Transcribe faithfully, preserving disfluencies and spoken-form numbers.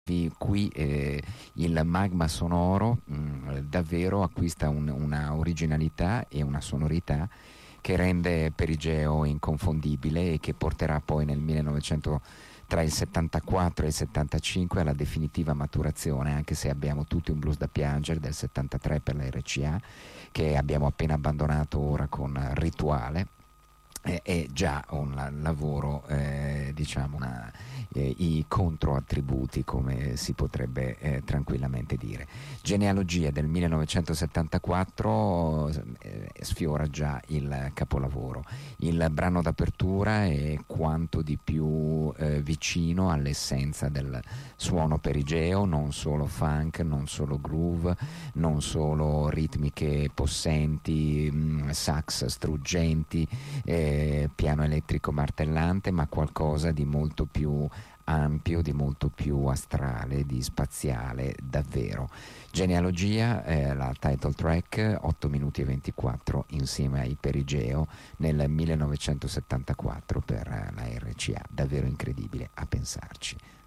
qui eh, il magma sonoro mh, davvero acquista un- una originalità e una sonorità che rende Perigeo inconfondibile e che porterà poi nel millenovecento, tra il settantaquattro e il settantacinque, alla definitiva maturazione, anche se abbiamo tutti un blues da piangere del settantatré per la R C A, che abbiamo appena abbandonato ora con Rituale. È, è già un la- lavoro, eh, diciamo, una, eh, i controattributi, come si potrebbe eh, tranquillamente dire. Genealogia del millenovecentosettantaquattro eh, sfiora già il capolavoro. Il brano d'apertura è quanto di più eh, vicino all'essenza del suono perigeo, non solo funk, non solo groove, non solo ritmiche possenti, mh, sax struggenti, eh, piano elettrico martellante, ma qualcosa di molto più ampio, di molto più astrale, di spaziale davvero. Genealogia, eh, la title track, otto minuti e ventiquattro insieme ai Perigeo nel millenovecentosettantaquattro per eh, la R C A, davvero incredibile a pensarci.